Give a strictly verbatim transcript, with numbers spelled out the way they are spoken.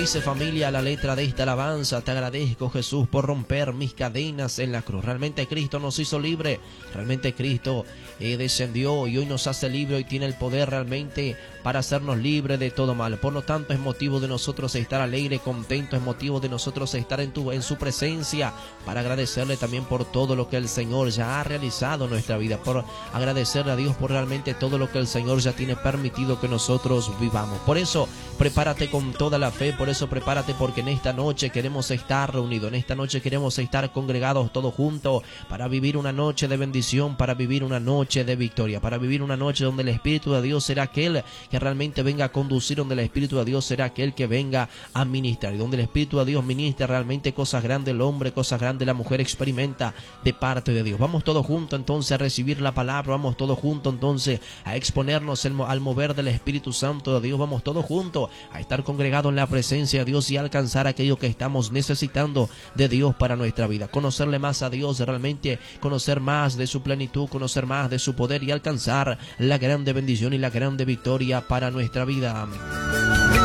Dice familia la letra de esta alabanza: te agradezco, Jesús, por romper mis cadenas en la cruz. Realmente Cristo nos hizo libre, realmente Cristo eh, descendió y hoy nos hace libre y tiene el poder realmente para hacernos libres de todo mal. Por lo tanto, es motivo de nosotros estar alegre, contento, es motivo de nosotros estar en, tu, en su presencia, para agradecerle también por todo lo que el Señor ya ha realizado en nuestra vida, por agradecerle a Dios por realmente todo lo que el Señor ya tiene permitido que nosotros vivamos. Por eso, prepárate con toda la fe, por eso prepárate, porque en esta noche queremos estar reunidos, en esta noche queremos estar congregados todos juntos para vivir una noche de bendición, para vivir una noche de victoria, para vivir una noche donde el Espíritu de Dios será aquel que realmente venga a conducir, donde el Espíritu de Dios será aquel que venga a ministrar, y donde el Espíritu de Dios ministra realmente cosas grandes el hombre, cosas grandes la mujer experimenta de parte de Dios. Vamos todos juntos entonces a recibir la palabra, vamos todos juntos entonces a exponernos el, al mover del Espíritu Santo de Dios, vamos todos juntos a estar congregados en la presencia de Dios y a alcanzar aquello que estamos necesitando de Dios para nuestra vida, conocerle más a Dios, realmente conocer más de su plenitud, conocer más de su poder y alcanzar la grande bendición y la grande victoria para nuestra vida.